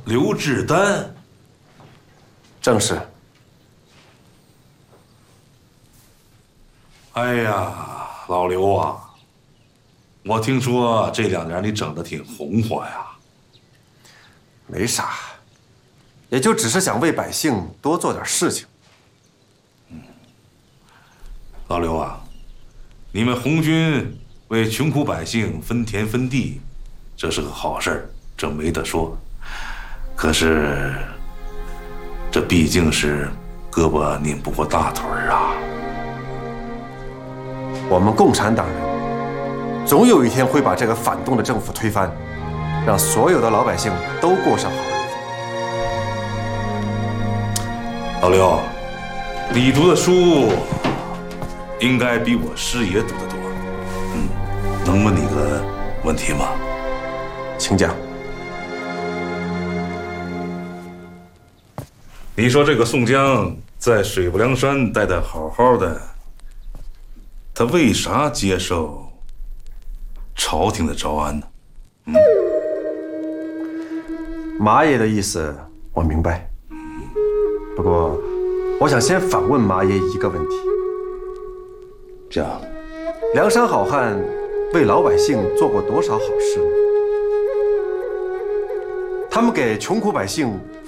刘志丹， 正是。 哎呀，老刘啊，我听说这2年你整得挺红火呀。 没啥，也就只是想为百姓多做点事情。 老刘啊，你们红军为穷苦百姓分田分地，这是个好事儿，这没得说。可是，这毕竟是胳膊拧不过大腿儿啊。 我们共产党人总有一天会把这个反动的政府推翻，让所有的老百姓都过上好日子。 老刘，你读的书应该比我师爷读得多。能问你个问题吗？ 请讲。 你说这个宋江在水泊梁山待得好好的，他为啥接受朝廷的招安呢？ 马爷的意思我明白，不过我想先反问马爷一个问题： 讲， 梁山好汉为老百姓做过多少好事呢？他们给穷苦百姓